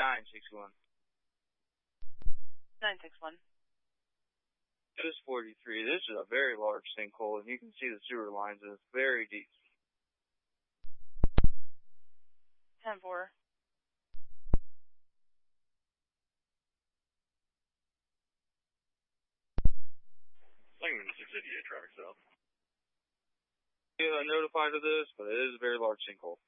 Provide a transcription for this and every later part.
961. 961. It is 43. This is a very large sinkhole, and you can see the sewer lines. It's very deep. 10-4. Langman 688 traffic south. Yeah, I'm notified of this, but it is a very large sinkhole.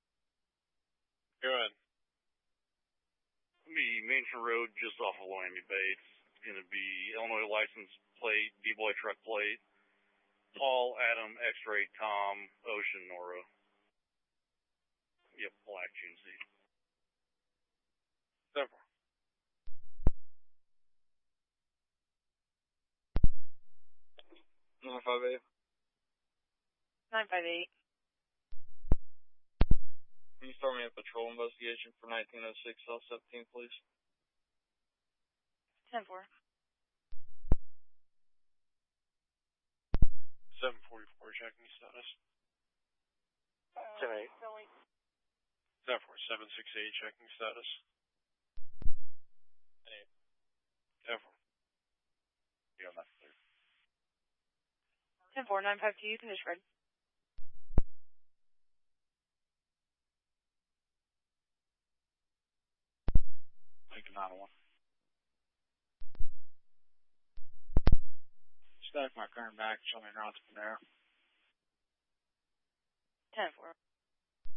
Go ahead. It'll be Mansion Road just off of Miami Bay. It's going to be Illinois license plate, B-Boy truck plate, Paul, Adam, X-Ray, Tom, Ocean, Nora. Yep, black GMC. 7-4. 958. 958. Can you start me a patrol investigation for 1906 South 17th, please? 10-4. 744 checking status. 10-8. 7-4, 768 checking status. 10-4. Yeah, that's clear. 10-4, 952, condition red. Lincoln 901. Stack my current back, show me around from there. 10-4.